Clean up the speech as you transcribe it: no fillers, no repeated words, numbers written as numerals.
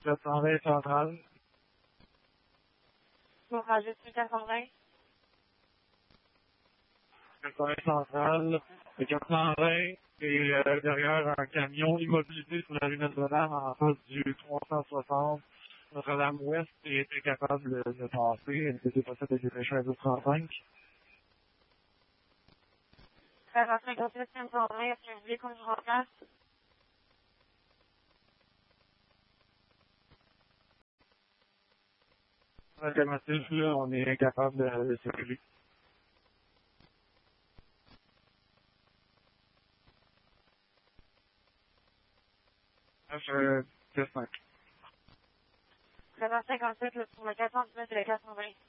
420 centrale. Pour rajouter 420. 420 centrale, le 420 et derrière un camion immobilisé sur la rue Notre-Dame en face du 360 Notre-Dame-Ouest et était capable de passer. Est-ce que c'est possible de dépêcher un 235? 1358 520, est-ce que vous voulez qu'on vous remplace? Alternatif, là, on est incapable de circuler. Je teste 5. 1358 pour le 419 et le 420.